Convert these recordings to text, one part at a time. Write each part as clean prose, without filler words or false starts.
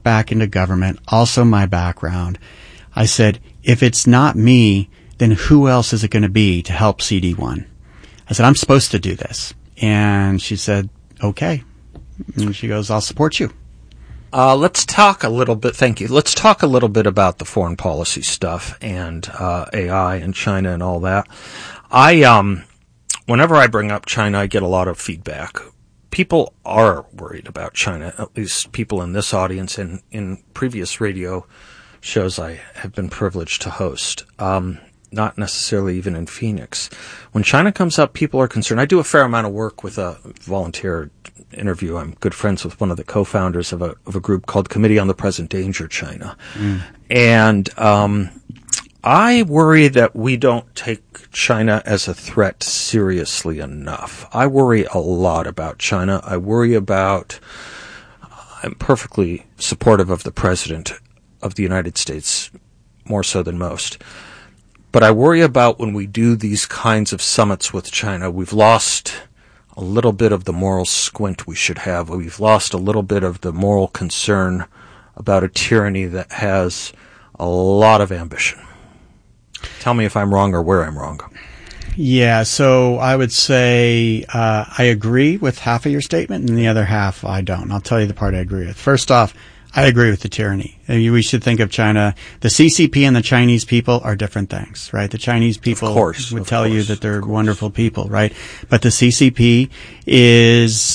back into government, also my background, I said, if it's not me, then who else is it going to be to help CD1? I said, I'm supposed to do this. And she said, okay. And she goes, I'll support you. Let's talk a little bit. Thank you. Let's talk a little bit about the foreign policy stuff and AI and China and all that. Whenever I bring up China, I get a lot of feedback. People are worried about China, at least people in this audience and in previous radio shows I have been privileged to host. Not necessarily even in Phoenix. When China comes up, people are concerned. I do a fair amount of work with a volunteer interview. I'm good friends with one of the co-founders of a group called Committee on the Present Danger China. And I worry that we don't take China as a threat seriously enough. I worry a lot about China. I'm perfectly supportive of the President of the United States, more so than most. But I worry about when we do these kinds of summits with China, we've lost a little bit of the moral squint we should have. We've lost a little bit of the moral concern about a tyranny that has a lot of ambition. Tell me if I'm wrong or where I'm wrong. Yeah, so I would say I agree with half of your statement, and the other half I don't. I'll tell you the part I agree with. First off, I agree with the tyranny. We should think of China. The CCP and the Chinese people are different things, right? The Chinese people would tell you that they're wonderful people, right? But the CCP is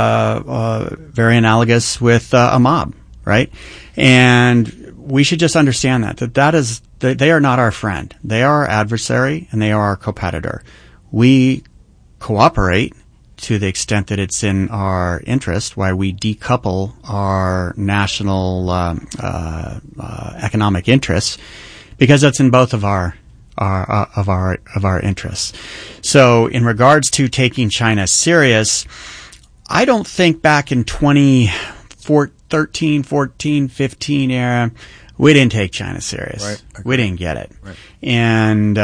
very analogous with a mob, right? And we should just understand that they are not our friend. They are our adversary and they are our competitor. We cooperate to the extent that it's in our interest, why we decouple our national economic interests, because that's in both of our interests. So, in regards to taking China serious, I don't think back in 2013, 14, 15 era, we didn't take China serious. Right. We didn't get it. Right. And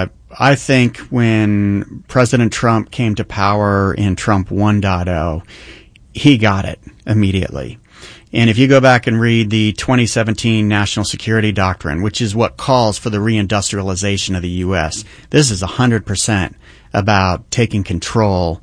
I think when President Trump came to power in Trump 1.0, he got it immediately. And if you go back and read the 2017 National Security Doctrine, which is what calls for the reindustrialization of the U.S., this is 100% about taking control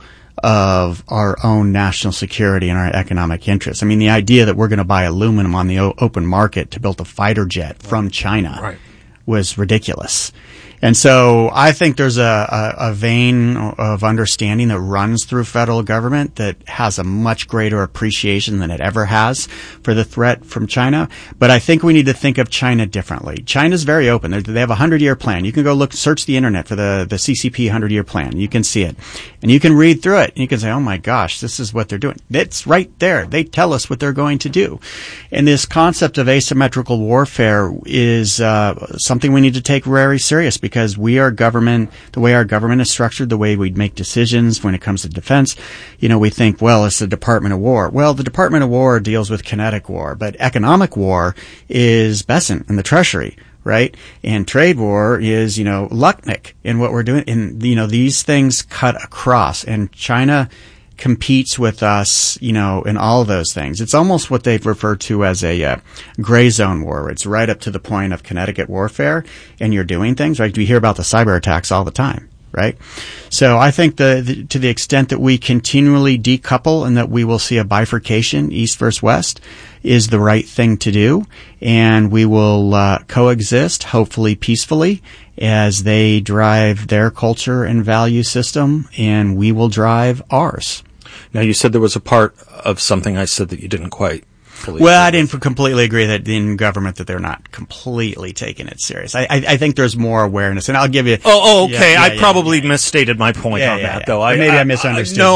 of our own national security and our economic interests. I mean, the idea that we're going to buy aluminum on the open market to build a fighter jet from China was ridiculous. And so I think there's a vein of understanding that runs through federal government that has a much greater appreciation than it ever has for the threat from China. But I think we need to think of China differently. China's very open. They have a 100-year plan. You can go search the internet for the CCP 100-year plan. You can see it. And you can read through it. And you can say, oh my gosh, this is what they're doing. It's right there. They tell us what they're going to do. And this concept of asymmetrical warfare is something we need to take very serious, because we are government, the way our government is structured, the way we make decisions when it comes to defense, we think, well, it's the Department of War. Well, the Department of War deals with kinetic war, but economic war is Besant and the Treasury, right? And trade war is, Lucknick in what we're doing. And, these things cut across, and China competes with us, in all of those things. It's almost what they've referred to as a gray zone war. It's right up to the point of kinetic warfare, and you're doing things, right? We hear about the cyber attacks all the time, right? So I think to the extent that we continually decouple and that we will see a bifurcation, east versus west, is the right thing to do, and we will coexist, hopefully peacefully, as they drive their culture and value system, and we will drive ours. Now, you said there was a part of something I said that you didn't quite fully. Well, I didn't completely agree that in government that they're not completely taking it serious. I think there's more awareness, and I'll give you. Oh, okay. I probably misstated my point on that, though. Maybe I misunderstood. No,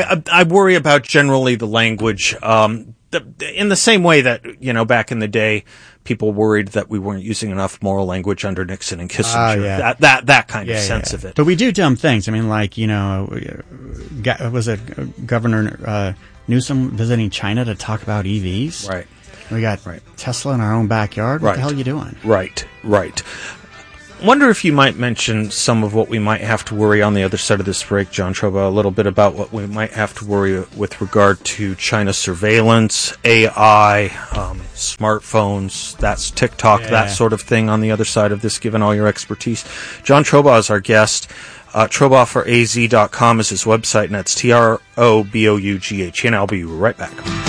I worry about generally the language. In the same way that, back in the day, people worried that we weren't using enough moral language under Nixon and Kissinger. That kind of sense of it. But we do dumb things. I mean, like, was it Governor Newsom visiting China to talk about EVs? Right. We got Tesla in our own backyard. What the hell are you doing? Right. Wonder if you might mention some of what we might have to worry on the other side of this break, John Troba, a little bit about what we might have to worry with regard to China surveillance, AI, smartphones, that's TikTok, that sort of thing on the other side of this, given all your expertise. John Troba is our guest. Troba4az.com is his website, and that's TROBOUGH. And I'll be right back.